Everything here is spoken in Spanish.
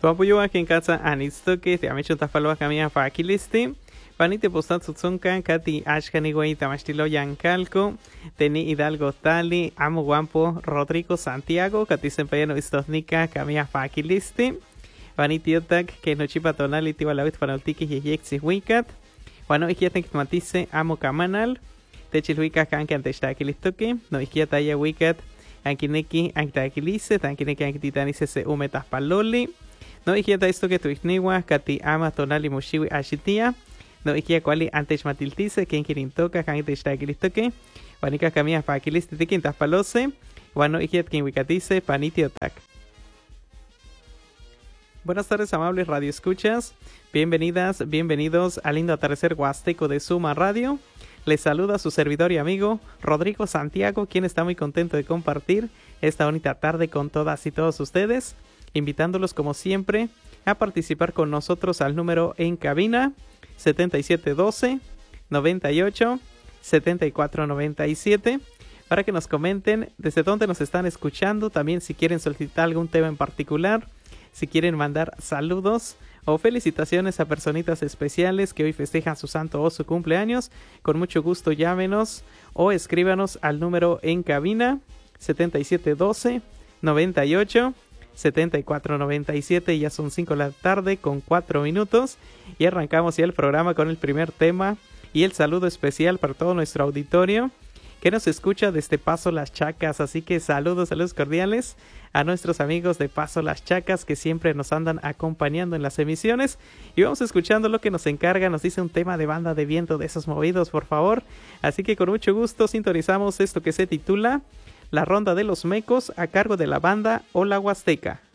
Tuapuyo aquí en casa anistoque te amicho tafalwa kamia fakilisti. Panite postat sutzunka kati ashkanigüey tamastilo yancalco. Teni Hidalgo Tali, Amo Guampo, Rodrigo Santiago, kati sempayano istosnica kamia fakilisti. Paniti otak que nochipa tonali tiwalawit panotiki yeyexi wikat. Bueno, ikiatek matisse Amo Kamanal. Techilwika kanka antestakilistoque. No ikiata ya wikat. Ankineki antakilise, tankineki ankititanise se umetas paloli. No ikiata esto que tu igniwa, kati ama tonali moshiwi ashitia. No ikia kuali antes matiltise, quien kirintoka, kan iteshtakilistoke. Wanika kamia pakiliste tikintas palose. Wano ikiat quien wikatice, paniti otak. Buenas tardes, amables radioescuchas. Bienvenidas, bienvenidos al lindo atardecer huasteco de Suma Radio. Les saluda su servidor y amigo Rodrigo Santiago, quien está muy contento de compartir esta bonita tarde con todas y todos ustedes, invitándolos como siempre a participar con nosotros al número en cabina 7712 98 74 97 para que nos comenten desde dónde nos están escuchando, también si quieren solicitar algún tema en particular, si quieren mandar saludos o felicitaciones a personitas especiales que hoy festejan su santo o su cumpleaños, con mucho gusto llámenos o escríbanos al número en cabina 7712 98 74 97. Ya son 5 de la tarde con 4 minutos y arrancamos ya el programa con el primer tema y el saludo especial para todo nuestro auditorio que nos escucha desde Paso Las Chacas. Así que saludos cordiales a nuestros amigos de Paso Las Chacas que siempre nos andan acompañando en las emisiones. Y vamos escuchando lo que nos encarga. Nos dice un tema de banda de viento de esos movidos, por favor. Así que con mucho gusto sintonizamos esto que se titula La Ronda de los Mecos, a cargo de la banda Hola Huasteca.